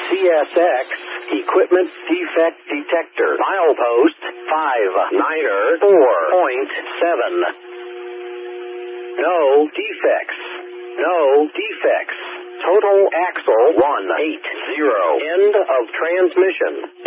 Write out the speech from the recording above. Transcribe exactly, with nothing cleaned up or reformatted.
C S X, Equipment Defect Detector. Milepost five niner four point seven. No defects. No defects. Total axle one eighty. End of transmission.